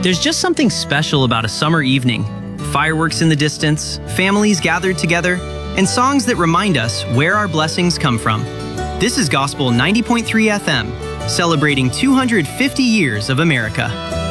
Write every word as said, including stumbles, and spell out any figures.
There's just something special about a summer evening. Fireworks in the distance, families gathered together, and songs that remind us where our blessings come from. This is Gospel ninety point three F M, celebrating two hundred fifty years of America.